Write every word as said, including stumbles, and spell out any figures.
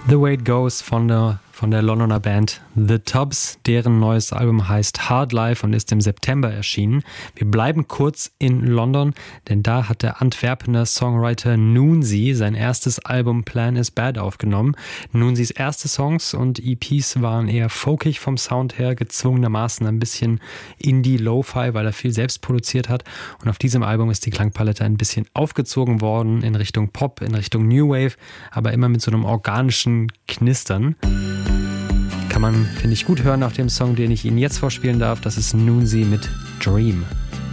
The Way It Goes von der, von der Londoner Band The Tubs. Deren neues Album heißt Hard Life und ist im September erschienen. Wir bleiben kurz in London, denn da hat der Antwerpener Songwriter Noonsy sein erstes Album Plan is Bad aufgenommen. Noonsys erste Songs und E Ps waren eher folkig vom Sound her, gezwungenermaßen ein bisschen Indie-Lo-Fi, weil er viel selbst produziert hat. Und auf diesem Album ist die Klangpalette ein bisschen aufgezogen worden in Richtung Pop, in Richtung New Wave, aber immer mit so einem organischen Knistern. Kann man, finde ich, gut hören auf dem Song, den ich Ihnen jetzt vorspielen darf. Das ist Noonsy mit Dream.